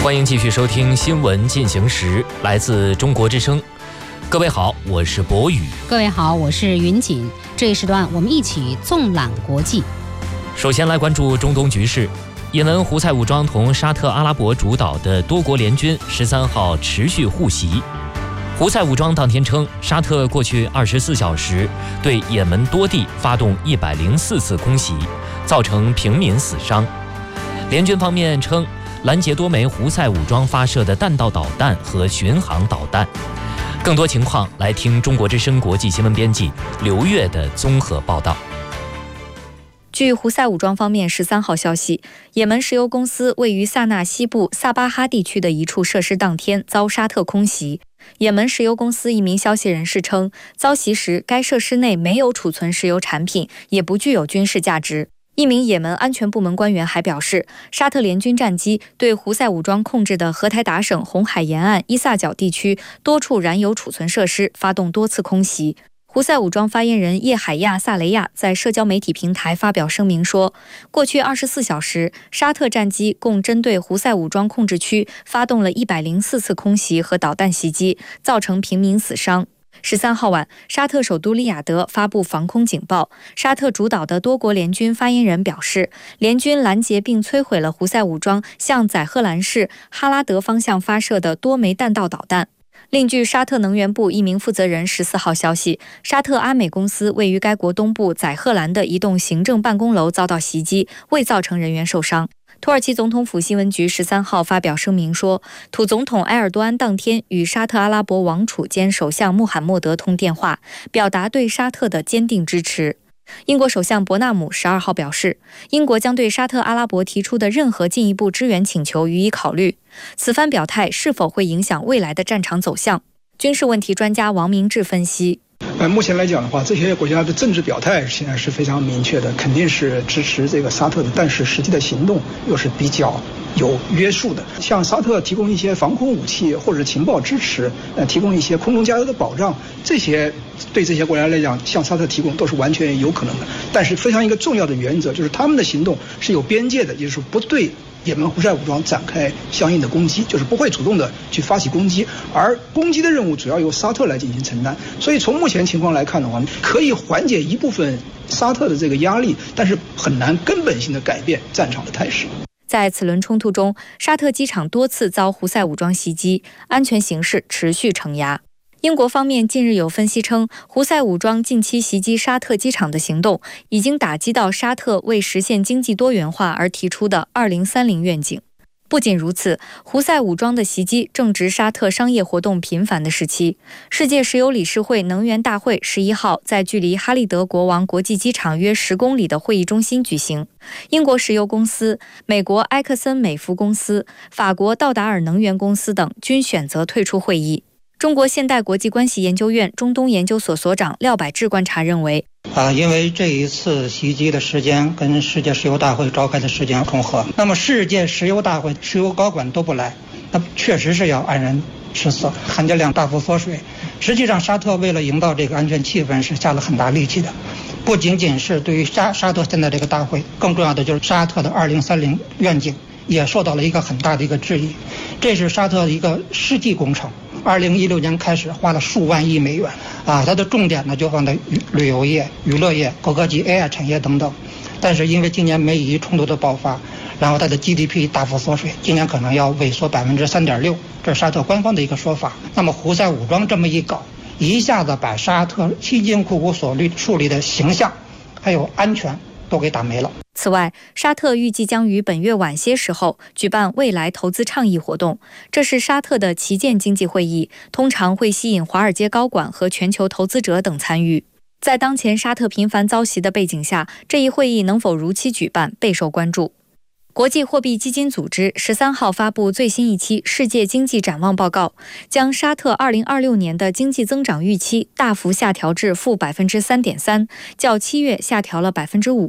欢迎继续收听新闻进行时，来自中国之声。各位好，我是博宇。 各位好，我是云锦。这一时段我们一起纵览国际。 首先来关注中东局势。也门胡塞武装同沙特阿拉伯主导的多国联军13号持续互袭。胡塞武装当天称，沙特过去24小时对也门多地发动104次空袭，造成平民死伤。联军方面称，拦截多枚胡塞武装发射的弹道导弹和巡航导弹。更多情况来听中国之声国际新闻编辑刘越的综合报道。 据胡塞武装方面13号消息，也门石油公司位于萨那西部萨巴哈地区的一处设施当天遭沙特空袭。也门石油公司一名消息人士称，遭袭时该设施内没有储存石油产品，也不具有军事价值。一名也门安全部门官员还表示，沙特联军战机对胡塞武装控制的荷台达省红海沿岸伊萨角地区多处燃油储存设施发动多次空袭。胡塞武装发言人叶海亚·萨雷亚在社交媒体平台发表声明说，过去24小时，沙特战机共针对胡塞武装控制区发动了104次空袭和导弹袭击，造成平民死伤。13号晚，沙特首都利雅得发布防空警报。沙特主导的多国联军发言人表示，联军拦截并摧毁了胡塞武装向载荷兰市哈拉德方向发射的多枚弹道导弹。另据沙特能源部一名负责人14号消息，沙特阿美公司位于该国东部载荷兰的一栋行政办公楼遭到袭击，未造成人员受伤。土耳其总统府新闻局13号发表声明说，土总统埃尔多安当天与沙特阿拉伯王储兼首相穆罕默德通电话，表达对沙特的坚定支持。英国首相伯纳姆12号表示，英国将对沙特阿拉伯提出的任何进一步支援请求予以考虑。此番表态是否会影响未来的战场走向？军事问题专家王明志分析， 目前来讲的话，这些国家的政治表态现在是非常明确的，肯定是支持这个沙特的，但是实际的行动又是比较有约束的。向沙特提供一些防空武器或者情报支持，提供一些空中加油的保障，这些对这些国家来讲，向沙特提供都是完全有可能的。但是非常一个重要的原则就是他们的行动是有边界的，也就是不对也门胡塞武装展开相应的攻击，就是不会主动的去发起攻击，而攻击的任务主要由沙特来进行承担。所以从目前情况来看的话，可以缓解一部分沙特的这个压力，但是很难根本性的改变战场的态势。 在此轮冲突中，沙特机场多次遭胡塞武装袭击，安全形势持续承压。英国方面近日有分析称，胡塞武装近期袭击沙特机场的行动已经打击到沙特为实现经济多元化而提出的2030愿景。不仅如此，胡塞武装的袭击正值沙特商业活动频繁的时期。世界石油理事会能源大会11号在距离哈利德国王国际机场约10公里的会议中心举行。英国石油公司、美国埃克森美孚公司、法国道达尔能源公司等均选择退出会议。中国现代国际关系研究院中东研究所所长廖百志观察认为， 因为这一次袭击的时间跟世界石油大会召开的时间重合，那么世界石油大会石油高管都不来，那确实是要黯然失色，含金量大幅缩水。实际上沙特为了营造这个安全气氛是下了很大力气的，不仅仅是对于沙特现在这个大会，更重要的就是沙特的2030愿景也受到了一个很大的一个质疑。这是沙特的一个世纪工程，2016年开始花了数万亿美元它的重点呢就放在旅游业、娱乐业、高科技 AI 产业等等。但是因为今年美以冲突的爆发，然后它的 GDP 大幅缩水，今年可能要萎缩3.6%，这是沙特官方的一个说法。那么胡塞武装这么一搞，一下子把沙特辛辛苦苦所树立的形象还有安全都给打没了。 此外，沙特预计将于本月晚些时候举办未来投资倡议活动，这是沙特的旗舰经济会议，通常会吸引华尔街高管和全球投资者等参与。在当前沙特频繁遭袭的背景下，这一会议能否如期举办备受关注。国际货币基金组织13号发布最新一期世界经济展望报告，将沙特2026年的经济增长预期大幅下调至负3.3%，较7月下调了5%。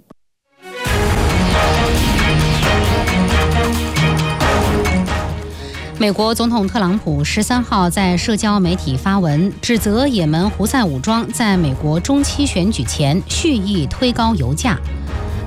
美国总统特朗普13号在社交媒体发文，指责也门胡塞武装在美国中期选举前蓄意推高油价。特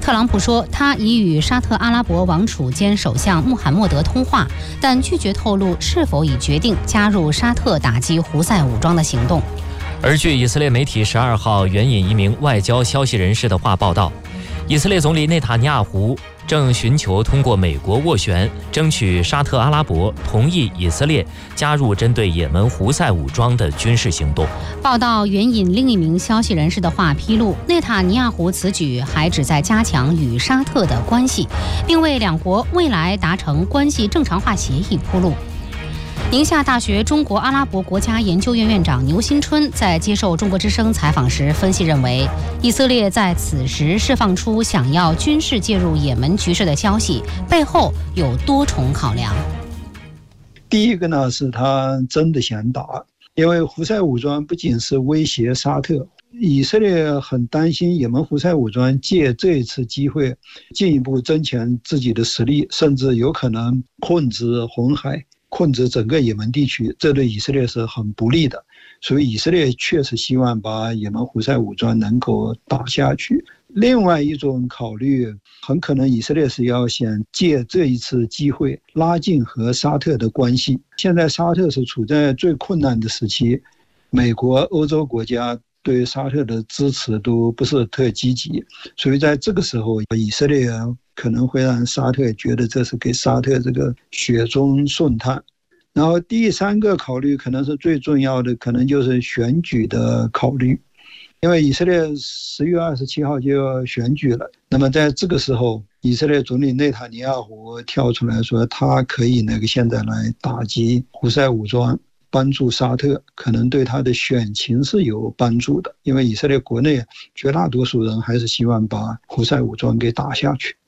特朗普说，他已与沙特阿拉伯王储兼首相穆罕默德通话，但拒绝透露是否已决定加入沙特打击胡塞武装的行动。 而据以色列媒体12号援引一名外交消息人士的话报道，以色列总理内塔尼亚胡正寻求通过美国斡旋，争取沙特阿拉伯同意以色列加入针对也门胡塞武装的军事行动。 报道援引另一名消息人士的话披露，内塔尼亚胡此举还旨在加强与沙特的关系，并为两国未来达成关系正常化协议铺路。宁夏大学中国阿拉伯国家研究院院长牛新春在接受中国之声采访时分析认为，以色列在此时释放出想要军事介入也门局势的消息，背后有多重考量。 第一个呢，是他真的想打，因为胡塞武装不仅是威胁沙特，以色列很担心也门胡塞武装借这一次机会进一步增强自己的实力，甚至有可能控制红海，控制整个也门地区，这对以色列是很不利的。所以以色列确实希望把也门胡塞武装能够打下去。另外一种考虑，很可能以色列是要想借这一次机会拉近和沙特的关系。现在沙特是处在最困难的时期，美国、欧洲国家对沙特的支持都不是特积极，所以在这个时候，以色列可能会让沙特觉得这是给沙特这个雪中送炭。然后第三个考虑可能是最重要的，可能就是选举的考虑，因为以色列10月27号就要选举了。那么在这个时候，以色列总理内塔尼亚胡跳出来说，他可以现在来打击胡塞武装，帮助沙特，可能对他的选情是有帮助的。因为以色列国内绝大多数人还是希望把胡塞武装给打下去。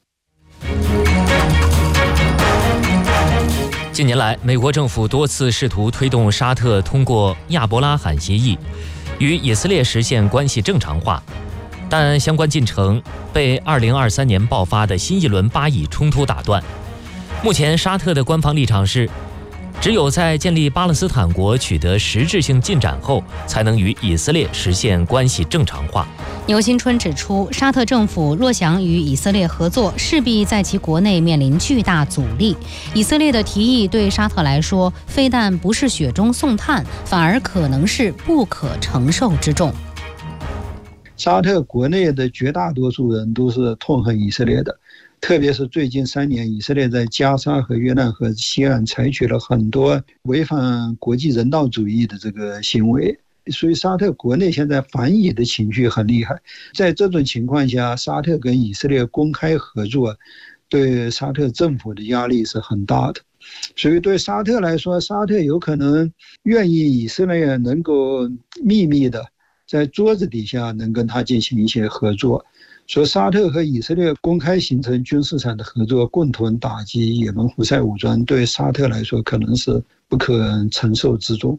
近年来，美国政府多次试图推动沙特通过亚伯拉罕协议与以色列实现关系正常化，但相关进程被2023年爆发的新一轮巴以冲突打断。目前沙特的官方立场是，只有在建立巴勒斯坦国取得实质性进展后，才能与以色列实现关系正常化。 牛新春指出，沙特政府若想与以色列合作，势必在其国内面临巨大阻力。以色列的提议对沙特来说，非但不是雪中送炭，反而可能是不可承受之重。 沙特国内的绝大多数人都是痛恨以色列的，特别是最近3年，以色列在加沙和约旦河西岸采取了很多违反国际人道主义的这个行为，所以沙特国内现在反以的情绪很厉害。在这种情况下，沙特跟以色列公开合作，对沙特政府的压力是很大的。所以对沙特来说，沙特有可能愿意以色列能够秘密的在桌子底下能跟他进行一些合作。说沙特和以色列公开形成军事上的合作，共同打击也门胡塞武装，对沙特来说可能是不可承受之重。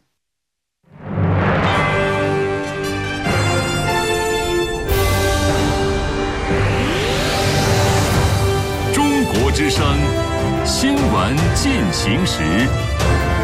中国之声新闻进行时。